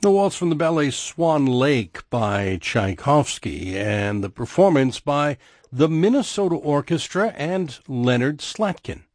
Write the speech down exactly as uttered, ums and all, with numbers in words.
The waltz from the ballet Swan Lake by Tchaikovsky, and the performance by the Minnesota Orchestra and Leonard Slatkin.